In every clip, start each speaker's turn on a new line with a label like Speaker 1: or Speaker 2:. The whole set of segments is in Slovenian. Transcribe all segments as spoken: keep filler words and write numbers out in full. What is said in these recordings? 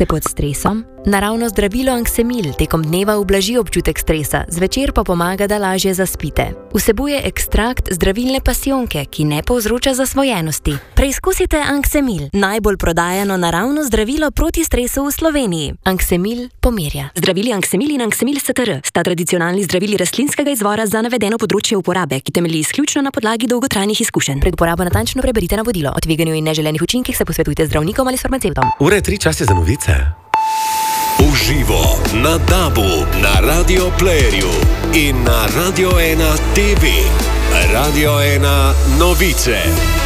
Speaker 1: Ste pod stresom? Naravno zdravilo Anksemil tekom dneva ublaži občutek stresa, zvečer pa pomaga, da lažje zaspite. Vsebuje ekstrakt zdravilne pasijonke, ki ne povzroča zasvojenosti. Preizkusite Anksemil, najbolj prodajano naravno zdravilo proti stresu v Sloveniji. Anksemil pomirja.
Speaker 2: Zdravili Anksemil in Anksemil S T R sta tradicionalni zdravili rastlinskega izvora za navedeno področje uporabe, ki temelji izključno na podlagi dolgotrajnih izkušenj.
Speaker 1: Pred uporabo natančno preberite navodilo. O tveganju in neželenih učinkih se posvetujte z zdravnikom ali s farmacevtom.
Speaker 3: Ura je tri, čas je za novice.
Speaker 4: Uživo na DAB-u, na Radio Playerju in na Radio ena T V. Radio ena novice.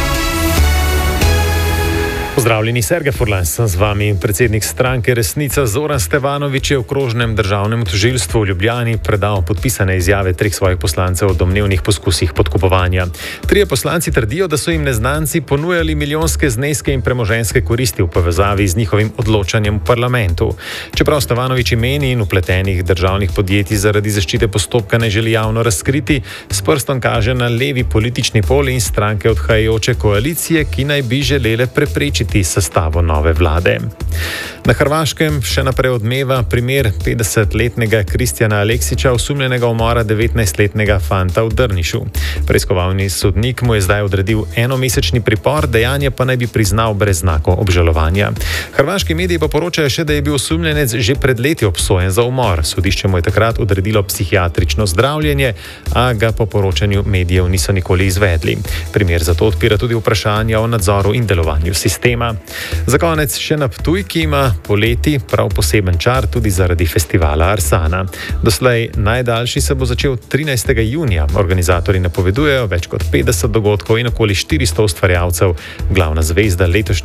Speaker 3: Pozdravljeni, Sergej Furlan sem z vami. Predsednik stranke Resnica Zoran Stevanović je v okrožnem državnem tožilstvu v Ljubljani predal podpisane izjave treh svojih poslancev o domnevnih poskusih podkupovanja. Trije poslanci trdijo, da so jim neznanci ponujali milijonske zneske in premoženjske koristi v povezavi z njihovim odločanjem v parlamentu. Čeprav Stevanović imeni in vpletenih državnih podjetij zaradi zaščite postopka ne želi javno razkriti, s prstom kaže na levi politični pol in stranke odhajajoče koalicije, ki naj bi želele preprečiti sestavo nove vlade. Na Hrvaškem še naprej odmeva primer petdesetletnega Kristjana Aleksića, osumljenega umora devetnajstletnega fanta v Drnišu. Preiskovalni sodnik mu je zdaj odredil enomesečni pripor, dejanje pa naj bi priznal brez znakov obžalovanja. Hrvaški mediji pa poročajo še, da je bil osumljenec že pred leti obsojen za umor. Sodišče mu je takrat odredilo psihiatrično zdravljenje, a ga po poročanju medijev niso nikoli izvedli. Primer zato odpira tudi vprašanja o nadzoru in delovanju sistema. Za konec še na Ptuj, ki ima poleti prav poseben čar tudi zaradi festivala Arsana. Doslej najdaljši se bo začel trinajstega junija. Organizatorji napovedujejo več kot petdeset dogodkov in okoli štiristo ustvarjalcev. Glavna zvezda letošnjega